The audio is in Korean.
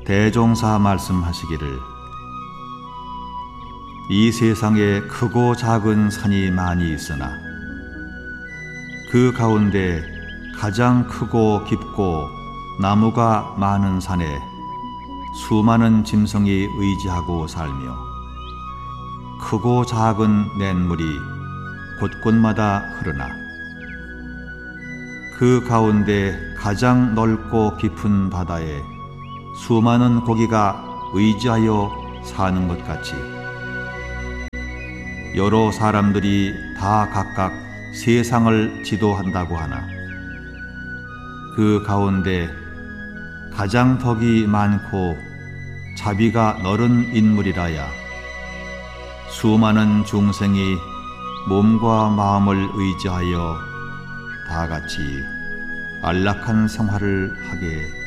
대종사 말씀하시기를 이 세상에 크고 작은 산이 많이 있으나 그 가운데 가장 크고 깊고 나무가 많은 산에 수많은 짐승이 의지하고 살며 크고 작은 냇물이 곳곳마다 흐르나 그 가운데 가장 넓고 깊은 바다에 수많은 고기가 의지하여 사는 것 같이 여러 사람들이 다 각각 세상을 지도한다고 하나 그 가운데 가장 덕이 많고 자비가 너른 인물이라야 수많은 중생이 몸과 마음을 의지하여 다 같이 안락한 생활을 하게